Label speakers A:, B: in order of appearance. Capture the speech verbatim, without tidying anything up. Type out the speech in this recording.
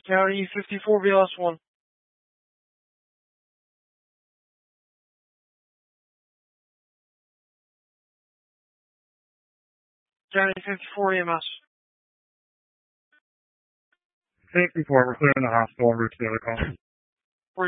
A: County E fifty-four, B L S one. County fifty-four E M S.
B: fifty-four, we're clearing the hospital en route to the other call.